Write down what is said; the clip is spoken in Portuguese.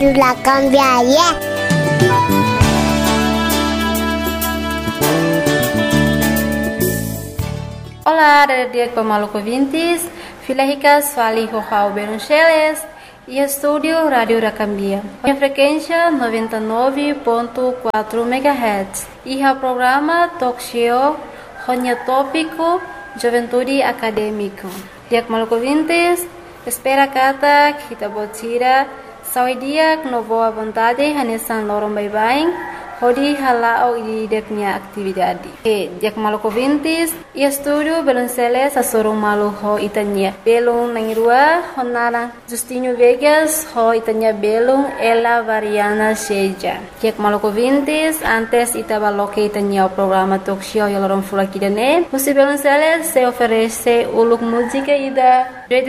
Rádio La Cambiaria. Olá, dia pemaluco ouvintes, Filahicas Fali Rohau Beruncheles e estúdio Rádio Racambia. A frequência 99.4 MHz e o programa Talk Show Ronya Tópico Juventude Acadêmico. Dia pemaluco ouvintes, espera kata kita botira saudia no boa vontade hanesan lorong bye-bye. Hodi halao di punya atividade. Dia maluco ouvintes, e estúdio Belonceles a sorong malu ho itanya. Belong nangrua honara Justinho Vegas ho itanya belong ela variana seja. Dia maluco ouvintes, antes itabaloke itanya o programa talk show yalorong fula kidane. Musi Belonceles se oferece uluk música ida